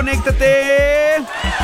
conéctate.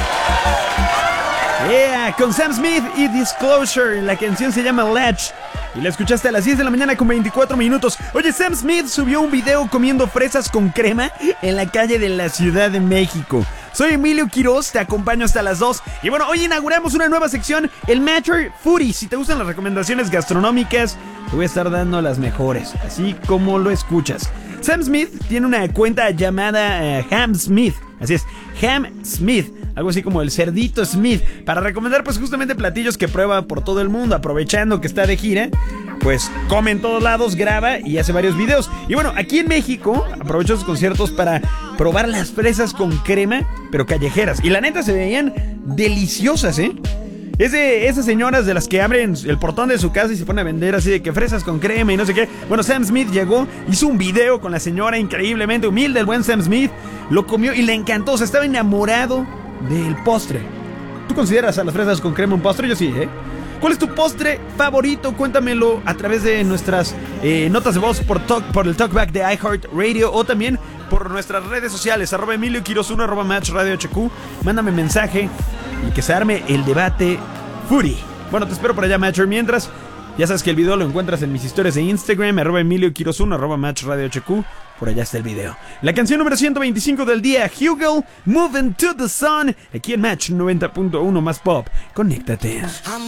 Yeah, con Sam Smith y Disclosure. La canción se llama Latch y la escuchaste a las 10 de la mañana con 24 minutos. Oye, Sam Smith subió un video comiendo fresas con crema en la calle de la Ciudad de México. Soy Emilio Quiroz, te acompaño hasta las 2. Y bueno, hoy inauguramos una nueva sección, el Matcher Foodie. Si te gustan las recomendaciones gastronómicas, te voy a estar dando las mejores, así como lo escuchas. Sam Smith tiene una cuenta llamada Ham Smith. Así es, Ham Smith. Algo así como el cerdito Smith, para recomendar pues justamente platillos que prueba por todo el mundo. Aprovechando que está de gira, pues come en todos lados, graba y hace varios videos. Y bueno, aquí en México aprovecho esos conciertos para probar las fresas con crema, pero callejeras. Y la neta se veían deliciosas, ¿eh? Es de esas señoras de las que abren el portón de su casa y se ponen a vender así de que fresas con crema y no sé qué. Bueno, Sam Smith llegó, hizo un video con la señora, increíblemente humilde, el buen Sam Smith. Lo comió y le encantó, o sea, estaba enamorado del postre. ¿Tú consideras a las fresas con crema un postre? Yo sí, ¿eh? ¿Cuál es tu postre favorito? Cuéntamelo a través de nuestras notas de voz por el talkback de iHeartRadio o también por nuestras redes sociales, @EmilioQuiroz1, @MatchRadioHQ. Mándame mensaje y que se arme el debate Foodie. Bueno, te espero por allá, Matcher. Mientras, ya sabes que el video lo encuentras en mis historias de Instagram, @EmilioQuiroz1, @MatchRadioHQ. Por allá está el video. La canción número 125 del día, Hugel, Moving to the Sun, aquí en Match 90.1 más Pop. Conéctate.